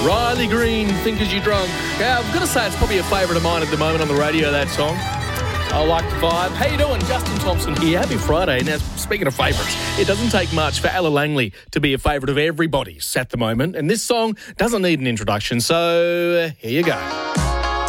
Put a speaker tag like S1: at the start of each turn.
S1: Riley Green, Think As You Drunk. Yeah, I've got to say it's probably a favourite of mine at the moment on the radio, that song. I like the vibe. How you doing? Justin Thompson here. Happy Friday. Now, speaking of favourites, it doesn't take much for Ella Langley to be a favourite of everybody's at the moment, and this song doesn't need an introduction, so here you go.